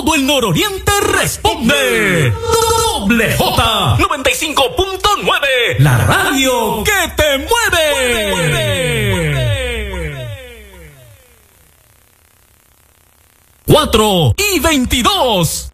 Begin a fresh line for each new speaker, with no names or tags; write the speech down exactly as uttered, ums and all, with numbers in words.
todo el nororiente responde. Doble J noventa y cinco punto nueve, la radio que te mueve. cuatro y veintidós.